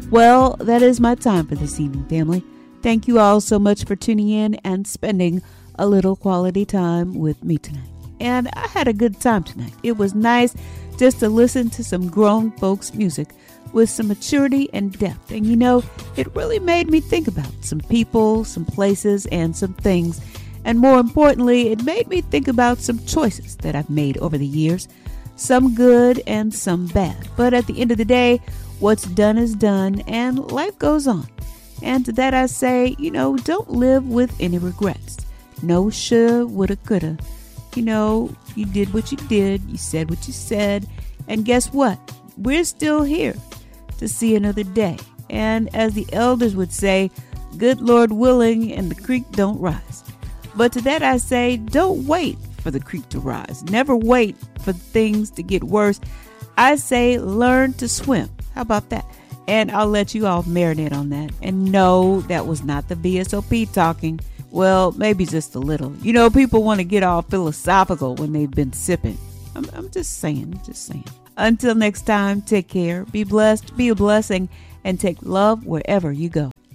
Well, that is my time for this evening, family. Thank you all so much for tuning in and spending a little quality time with me tonight. And I had a good time tonight. It was nice just to listen to some grown folks' music with some maturity and depth. And it really made me think about some people, some places, and some things. And more importantly, it made me think about some choices that I've made over the years, some good and some bad. But at the end of the day, what's done is done, and life goes on. And to that I say, don't live with any regrets. No shoulda, woulda, coulda. You did what you did, you said what you said, and guess what? We're still here to see another day. And as the elders would say, good Lord willing, and the creek don't rise. But to that I say, don't wait for the creek to rise. Never wait for things to get worse. I say, learn to swim. How about that? And I'll let you all marinate on that. And no, that was not the VSOP talking. Well, maybe just a little. People want to get all philosophical when they've been sipping. I'm just saying. Until next time, take care, be blessed, be a blessing, and take love wherever you go.